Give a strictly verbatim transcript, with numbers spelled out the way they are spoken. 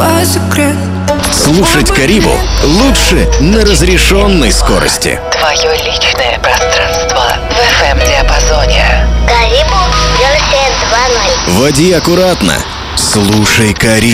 твой секрет. Слушать Карибу лучше на разрешенной скорости. Твое личное пространство в эф эм-диапазоне. Карибу версия два ноль. Води аккуратно. Слушай Карибу.